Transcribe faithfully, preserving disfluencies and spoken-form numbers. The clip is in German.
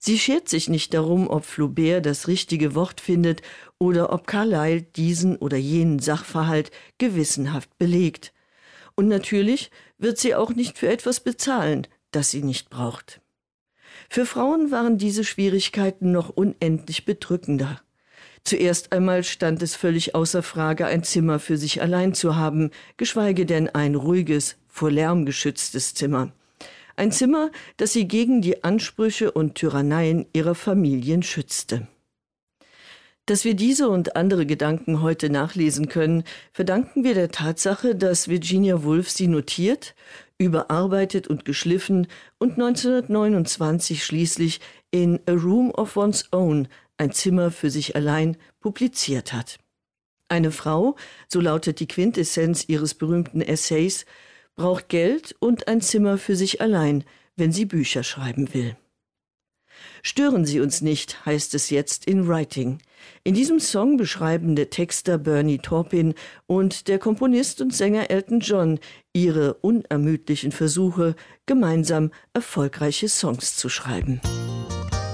Sie schert sich nicht darum, ob Flaubert das richtige Wort findet oder ob Carlyle diesen oder jenen Sachverhalt gewissenhaft belegt. Und natürlich wird sie auch nicht für etwas bezahlen, das sie nicht braucht. Für Frauen waren diese Schwierigkeiten noch unendlich bedrückender. Zuerst einmal stand es völlig außer Frage, ein Zimmer für sich allein zu haben, geschweige denn ein ruhiges, vor Lärm geschütztes Zimmer. Ein Zimmer, das sie gegen die Ansprüche und Tyranneien ihrer Familien schützte. Dass wir diese und andere Gedanken heute nachlesen können, verdanken wir der Tatsache, dass Virginia Woolf sie notiert, überarbeitet und geschliffen und neunzehnhundertneunundzwanzig schließlich in A Room of One's Own, ein Zimmer für sich allein, publiziert hat. Eine Frau, so lautet die Quintessenz ihres berühmten Essays, braucht Geld und ein Zimmer für sich allein, wenn sie Bücher schreiben will. Stören Sie uns nicht, heißt es jetzt in Writing. In diesem Song beschreiben der Texter Bernie Taupin und der Komponist und Sänger Elton John ihre unermüdlichen Versuche, gemeinsam erfolgreiche Songs zu schreiben.